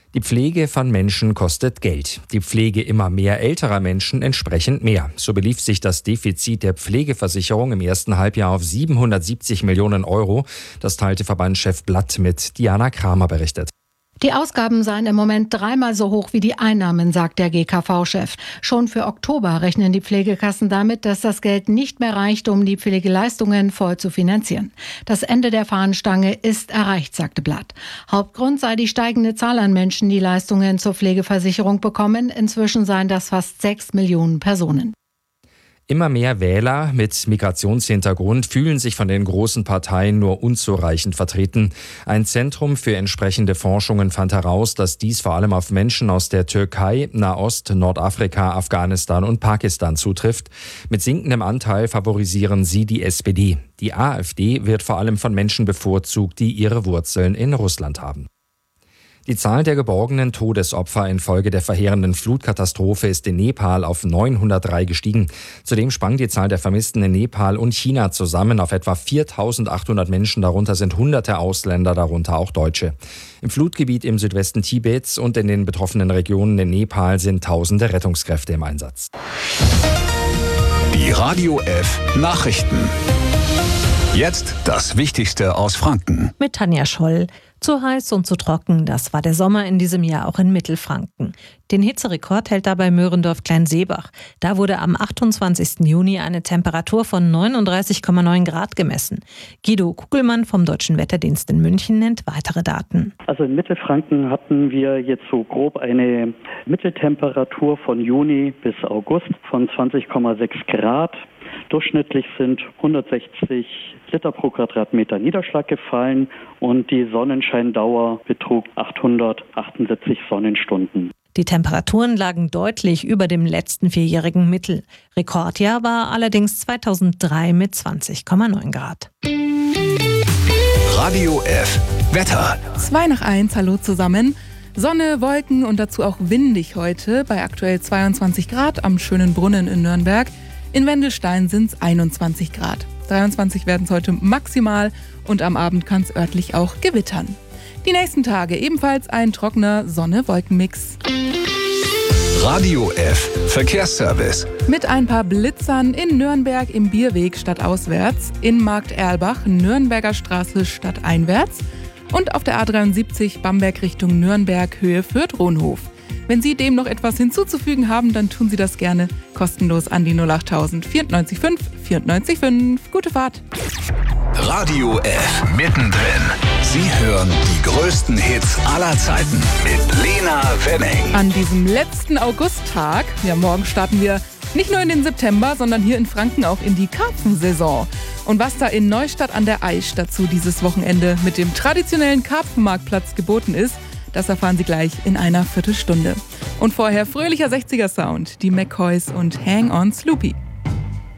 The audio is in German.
Die Pflege von Menschen kostet Geld. Die Pflege immer mehr älterer Menschen entsprechend mehr. So belief sich das Defizit der Pflegeversicherung im ersten Halbjahr auf 770 Millionen Euro. Das teilte Verbandschef Blatt mit. Diana Kramer berichtet. Die Ausgaben seien im Moment 3-mal so hoch wie die Einnahmen, sagt der GKV-Chef. Schon für Oktober rechnen die Pflegekassen damit, dass das Geld nicht mehr reicht, um die Pflegeleistungen voll zu finanzieren. Das Ende der Fahnenstange ist erreicht, sagte Blatt. Hauptgrund sei die steigende Zahl an Menschen, die Leistungen zur Pflegeversicherung bekommen. Inzwischen seien das fast 6 Millionen Personen. Immer mehr Wähler mit Migrationshintergrund fühlen sich von den großen Parteien nur unzureichend vertreten. Ein Zentrum für entsprechende Forschungen fand heraus, dass dies vor allem auf Menschen aus der Türkei, Nahost, Nordafrika, Afghanistan und Pakistan zutrifft. Mit sinkendem Anteil favorisieren sie die SPD. Die AfD wird vor allem von Menschen bevorzugt, die ihre Wurzeln in Russland haben. Die Zahl der geborgenen Todesopfer infolge der verheerenden Flutkatastrophe ist in Nepal auf 903 gestiegen. Zudem sprang die Zahl der Vermissten in Nepal und China zusammen auf etwa 4.800 Menschen. Darunter sind hunderte Ausländer, darunter auch Deutsche. Im Flutgebiet im Südwesten Tibets und in den betroffenen Regionen in Nepal sind tausende Rettungskräfte im Einsatz. Die Radio F Nachrichten. Jetzt das Wichtigste aus Franken. Mit Tanja Scholl. Zu heiß und zu trocken, das war der Sommer in diesem Jahr auch in Mittelfranken. Den Hitzerekord hält dabei Möhrendorf-Kleinseebach. Da wurde am 28. Juni eine Temperatur von 39,9 Grad gemessen. Guido Kugelmann vom Deutschen Wetterdienst in München nennt weitere Daten. Also in Mittelfranken hatten wir jetzt so grob eine Mitteltemperatur von Juni bis August von 20,6 Grad. Durchschnittlich sind 160 Liter pro Quadratmeter Niederschlag gefallen und die Sonnenscheindauer betrug 878 Sonnenstunden. Die Temperaturen lagen deutlich über dem letzten vierjährigen Mittel. Rekordjahr war allerdings 2003 mit 20,9 Grad. Radio F Wetter. 2:01, hallo zusammen. Sonne, Wolken und dazu auch windig heute bei aktuell 22 Grad am schönen Brunnen in Nürnberg. In Wendelstein sind es 21 Grad. 23 werden es heute maximal und am Abend kann es örtlich auch gewittern. Die nächsten Tage ebenfalls ein trockener Sonne-Wolken-Mix. Radio F Verkehrsservice. Mit ein paar Blitzern in Nürnberg im Bierweg stadtauswärts, in Markt Erlbach Nürnberger Straße stadteinwärts und auf der A73 Bamberg Richtung Nürnberg Höhe Fürth-Rohnhof. Wenn Sie dem noch etwas hinzuzufügen haben, dann tun Sie das gerne kostenlos an die 08000 94 5 94 5. Gute Fahrt! Radio F mittendrin. Sie hören die größten Hits aller Zeiten mit Lena Wenning. An diesem letzten Augusttag, ja morgen starten wir nicht nur in den September, sondern hier in Franken auch in die Karpfensaison. Und was da in Neustadt an der Aisch dazu dieses Wochenende mit dem traditionellen Karpfenmarktplatz geboten ist, das erfahren Sie gleich in einer Viertelstunde. Und vorher fröhlicher 60er Sound, die McCoys und Hang on Sloopy.